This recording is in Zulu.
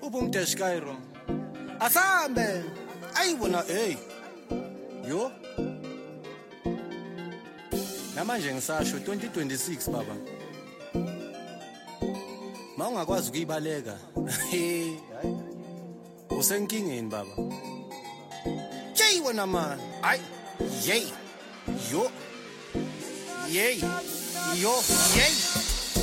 Ubum Dash Cairo. Asambe. Ayibona hey. Yo. Namanje ngisasho 2026 baba. Mawungakwazi ukuyibaleka. Hey. Usenkingeni baba. Jey wena man. Ay. Yey. Yo. Yey. Yo. Yey.